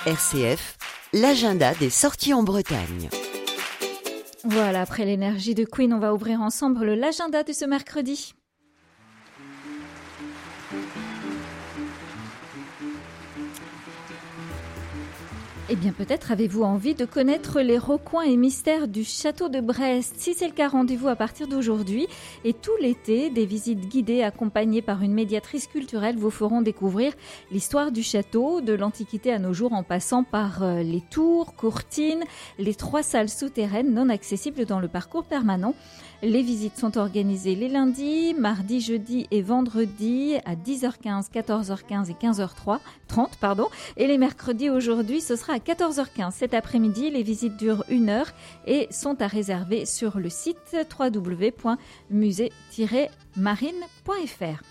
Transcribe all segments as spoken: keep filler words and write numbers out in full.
R C F, l'agenda des sorties en Bretagne. Voilà, après l'énergie de Queen, on va ouvrir ensemble l'agenda de ce mercredi. Eh bien, peut-être avez-vous envie de connaître les recoins et mystères du château de Brest. Si c'est le cas, rendez-vous à partir d'aujourd'hui. Et tout l'été, des visites guidées accompagnées par une médiatrice culturelle vous feront découvrir l'histoire du château, de l'Antiquité à nos jours, en passant par les tours, courtines, les trois salles souterraines non accessibles dans le parcours permanent. Les visites sont organisées les lundis, mardis, jeudis et vendredis à dix heures quinze, quatorze heures quinze et quinze heures trente. Pardon. Et les mercredis aujourd'hui, ce sera à quatorze heures quinze. Cet après-midi, les visites durent une heure et sont à réserver sur le site w w w point musée tiret marine point f r.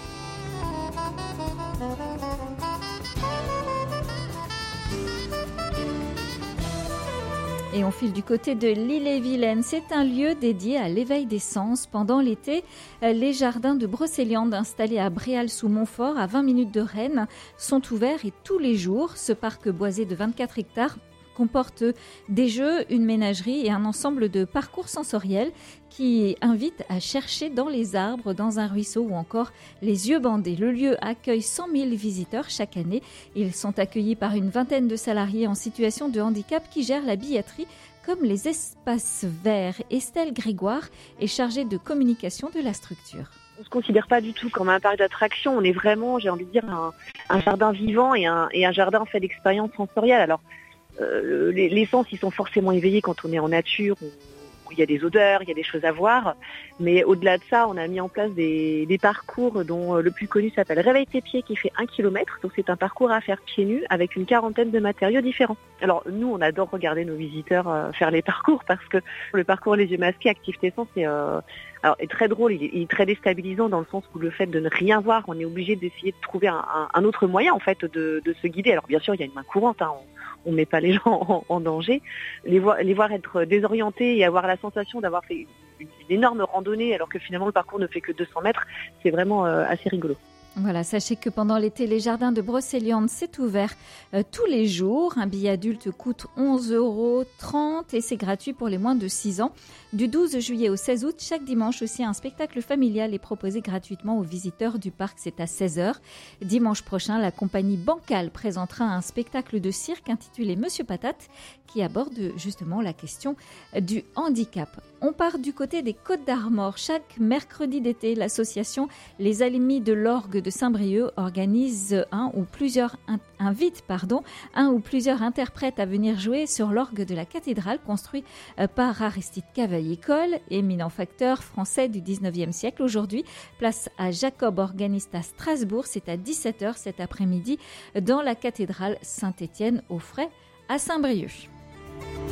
Et on file du côté de l'Ille-et-Vilaine. C'est un lieu dédié à l'éveil des sens. Pendant l'été, les jardins de Brocéliande installés à Bréal-sous-Montfort, à vingt minutes de Rennes, sont ouverts et tous les jours, ce parc boisé de vingt-quatre hectares comporte des jeux, une ménagerie et un ensemble de parcours sensoriels qui invitent à chercher dans les arbres, dans un ruisseau ou encore les yeux bandés. Le lieu accueille cent mille visiteurs chaque année. Ils sont accueillis par une vingtaine de salariés en situation de handicap qui gèrent la billetterie comme les espaces verts. Estelle Grégoire est chargée de communication de la structure. On ne se considère pas du tout comme un parc d'attractions. On est vraiment, j'ai envie de dire, un, un jardin vivant et un, et un jardin fait d'expériences sensorielles. Alors, Euh, les, les sens, ils sont forcément éveillés quand on est en nature, où, où il y a des odeurs, il y a des choses à voir. Mais au-delà de ça, on a mis en place des, des parcours dont le plus connu s'appelle Réveille tes pieds, qui fait un kilomètre. Donc c'est un parcours à faire pieds nus avec une quarantaine de matériaux différents. Alors nous, on adore regarder nos visiteurs euh, faire les parcours parce que le parcours Les Yeux Masqués, Active tes sens, c'est euh, alors, est très drôle, il est, il est très déstabilisant dans le sens où le fait de ne rien voir, on est obligé d'essayer de trouver un, un, un autre moyen en fait de, de se guider. Alors bien sûr, il y a une main courante, hein, on ne met pas les gens en, en danger. Les voir, les voir être désorientés et avoir la sensation d'avoir fait une, une énorme randonnée alors que finalement le parcours ne fait que deux cents mètres, c'est vraiment euh, assez rigolo. Voilà, sachez que pendant l'été, les jardins de Brocéliande, c'est ouvert euh, tous les jours. Un billet adulte coûte onze euros trente et c'est gratuit pour les moins de six ans. Du douze juillet au seize août, chaque dimanche aussi, un spectacle familial est proposé gratuitement aux visiteurs du parc. C'est à seize heures. Dimanche prochain, la compagnie Bancal présentera un spectacle de cirque intitulé Monsieur Patate qui aborde justement la question du handicap. On part du côté des Côtes d'Armor. Chaque mercredi d'été, l'association Les Amis de l'Orgue de Saint-Brieuc organise un ou plusieurs invite pardon, un ou plusieurs interprètes à venir jouer sur l'orgue de la cathédrale construit par Aristide Cavaillé-Coll, éminent facteur français du dix-neuvième siècle. Aujourd'hui, place à Jacob, organiste à Strasbourg. C'est à dix-sept heures cet après-midi dans la cathédrale Saint-Étienne aux Frais à Saint-Brieuc.